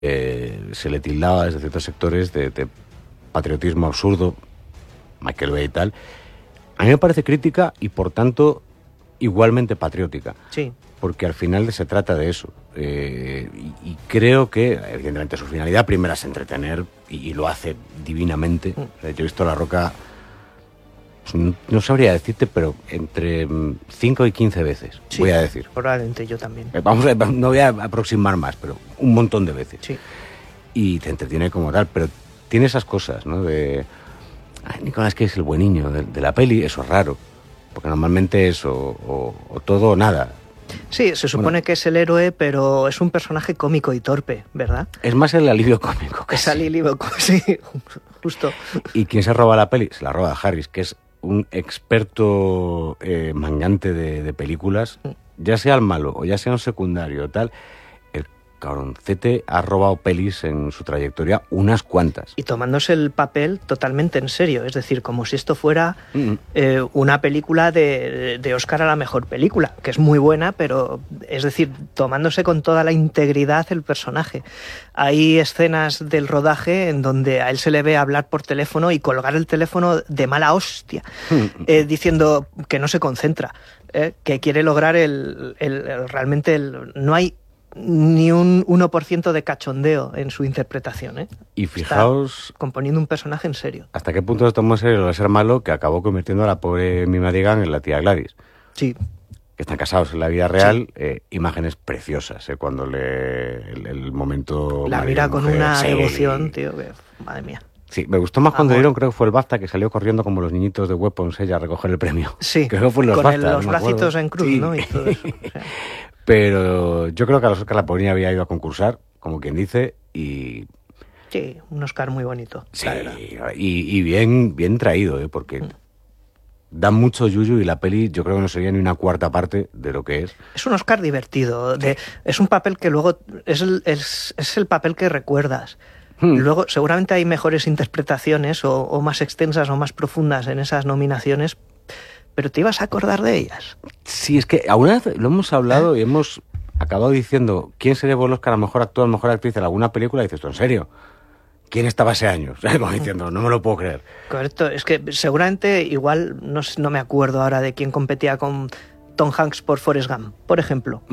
se le tildaba desde ciertos sectores de patriotismo absurdo, Michael Bay y tal. A mí me parece crítica y, por tanto, igualmente patriótica. Sí. Porque al final se trata de eso. Y creo que, evidentemente, su finalidad primera es entretener y lo hace divinamente. O sea, yo he visto La Roca, pues, no sabría decirte, pero entre 5 y 15 veces, Sí, voy a decir. Probablemente yo también. No voy a aproximar más, pero un montón de veces. Sí. Y te entretiene como tal, pero tiene esas cosas, ¿no? De, ay, Nicolas Cage es el buen niño de la peli, eso es raro. Porque normalmente es o todo o nada. Sí, se supone que es el héroe, pero es un personaje cómico y torpe, ¿verdad? Es más el alivio cómico. Es alivio cómico, sí, justo. ¿Y quién se roba la peli? Se la roba Harris, que es un experto mangante de películas, ya sea el malo o ya sea un secundario o tal. El cabroncete ha robado pelis en su trayectoria unas cuantas. Y tomándose el papel totalmente en serio, es decir, como si esto fuera una película de Oscar a la mejor película, que es muy buena, pero es decir, tomándose con toda la integridad el personaje. Hay escenas del rodaje en donde a él se le ve hablar por teléfono y colgar el teléfono de mala hostia, diciendo que no se concentra, que quiere lograr realmente no hay ni un 1% de cachondeo en su interpretación, ¿eh? Y fijaos... Está componiendo un personaje en serio. ¿Hasta qué punto se tomó en serio lo de ser malo que acabó convirtiendo a la pobre Mima Digan en la tía Gladys? Sí. Que están casados en la vida real, sí. Imágenes preciosas, cuando el momento... La mira con una devoción, tío, que... Madre mía. Sí, me gustó más cuando dieron, creo que fue el BAFTA, que salió corriendo como los niñitos de Weapons ella a recoger el premio. Sí, creo que fue los con BAFTA, los bracitos en cruz, sí. ¿No? Y todo eso. O sea. Pero yo creo que a los Oscar la ponía había ido a concursar, como quien dice, y... Sí, un Oscar muy bonito. Sí, y bien traído, porque da mucho yuyu y la peli yo creo que no sería ni una cuarta parte de lo que es. Es un Oscar divertido, es un papel que luego es el papel que recuerdas. Luego seguramente hay mejores interpretaciones o más extensas o más profundas en esas nominaciones, pero te ibas a acordar de ellas. Sí, es que alguna vez lo hemos hablado y hemos acabado diciendo quién se llevó el Oscar a mejor actor, mejor actriz en alguna película, y dices, ¿tú en serio? ¿Quién estaba hace años? Como diciendo, no me lo puedo creer. Correcto, es que seguramente igual, no me acuerdo ahora de quién competía con Tom Hanks por Forrest Gump, por ejemplo.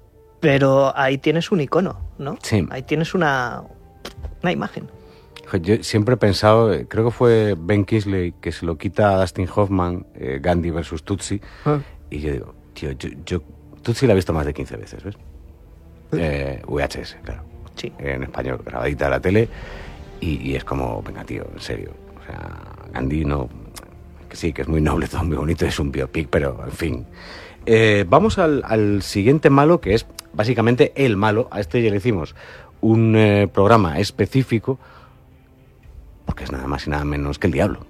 Pero ahí tienes un icono, ¿no? Sí. Ahí tienes una imagen. Yo siempre he pensado, creo que fue Ben Kingsley que se lo quita a Dustin Hoffman, Gandhi versus Tootsie, y yo digo, tío, yo Tootsie la he visto más de 15 veces, ¿ves? VHS, claro. Sí. En español, grabadita a la tele, y es como, venga, tío, en serio. O sea, Gandhi no... Que sí, que es muy noble, todo muy bonito, es un biopic, pero, en fin. Vamos al siguiente malo, que es básicamente el malo. A este ya le hicimos un programa específico, porque es nada más y nada menos que el diablo.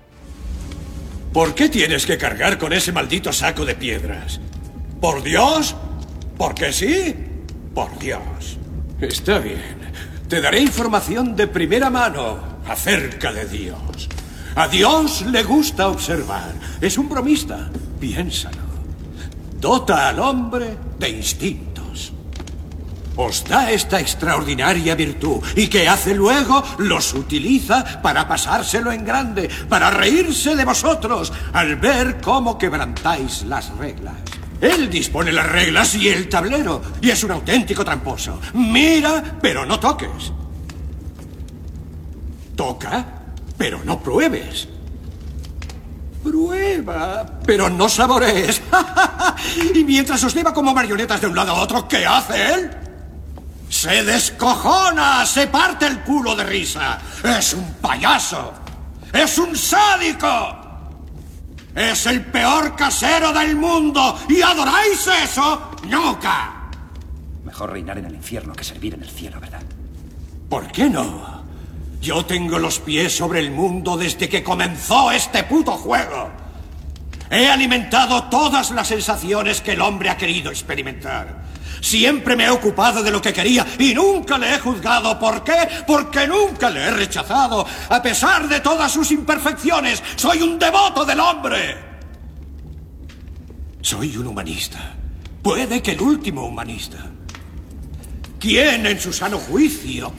¿Por qué tienes que cargar con ese maldito saco de piedras? ¿Por Dios? ¿Por qué sí? Por Dios. Está bien. Te daré información de primera mano acerca de Dios. A Dios le gusta observar. Es un bromista. Piénsalo. Dota al hombre de instintos. Os da esta extraordinaria virtud. ¿Y qué hace luego? Los utiliza para pasárselo en grande, para reírse de vosotros al ver cómo quebrantáis las reglas. Él dispone las reglas y el tablero, y es un auténtico tramposo. Mira, pero no toques. Toca, pero no pruebes. Prueba, pero no saborees. Y mientras os lleva como marionetas de un lado a otro, ¿qué hace él? Se descojona, se parte el culo de risa. Es un payaso. Es un sádico. Es el peor casero del mundo. ¿Y adoráis eso? ¡Nunca! Mejor reinar en el infierno que servir en el cielo, ¿verdad? ¿Por qué no? Yo tengo los pies sobre el mundo desde que comenzó este puto juego. He alimentado todas las sensaciones que el hombre ha querido experimentar. Siempre me he ocupado de lo que quería y nunca le he juzgado. ¿Por qué? Porque nunca le he rechazado. A pesar de todas sus imperfecciones, soy un devoto del hombre. Soy un humanista. Puede que el último humanista. ¿Quién en su sano juicio